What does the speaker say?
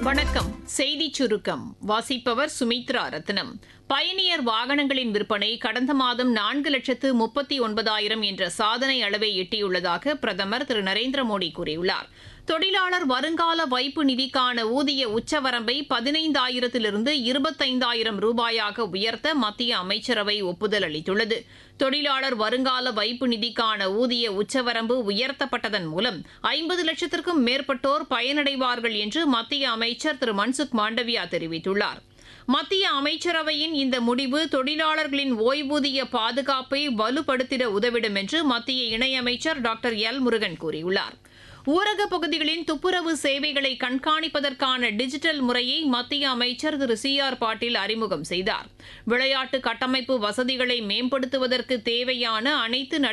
வணக்கம். செய்திச் சுருக்கம் வாசிப்பவர் சுமித்ரா ரத்னம். பயணியர் வாகனங்களின் விற்பனை கடந்த மாதம் 4,39,000 என்ற சாதனை அளவை எட்டியுள்ளதாக பிரதமர் திரு நரேந்திர மோடி கூறியுள்ளார். தொழிலாளர் வருங்கால வைப்பு நிதிக்கான ஊதிய உச்சவரம்பை 15,000 25,000 ரூபாயாக உயர்த்த மத்திய அமைச்சரவை ஒப்புதல் அளித்துள்ளது. தொழிலாளர் வருங்கால வைப்பு நிதிக்கான ஊதிய உச்சவரம்பு உயர்த்தப்பட்டதன் மூலம் 50 லட்சத்திற்கும் மேற்பட்டோர் பயனடைவார்கள் என்று மத்திய அமைச்சர் திரு மன்சுக் மாண்டவியா தெரிவித்துள்ளார். மத்திய அமைச்சரவையின் இந்த முடிவு தொழிலாளர்களின் ஓய்வூதிய பாதுகாப்பை வலுப்படுத்திட உதவிடும் என்று மத்திய இணையமைச்சர் டாக்டர் எல் முருகன் கூறியுள்ளார். ஊரகப் பகுதிகளின் துப்புரவு சேவைகளை கண்காணிப்பதற்கான டிஜிட்டல் முறையை மத்திய அமைச்சர் திரு CR பாட்டீல் அறிமுகம் செய்தார். விளையாட்டு கட்டமைப்பு வசதிகளை மேம்படுத்துவதற்கு தேவையான அனைத்து